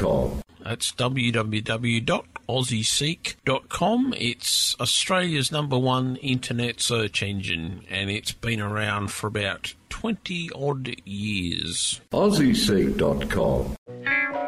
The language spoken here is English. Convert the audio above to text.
www.aussieseek.com. That's www.aussieseek.com. It's Australia's #1 internet search engine, and it's been around for about 20-odd years. aussieseek.com.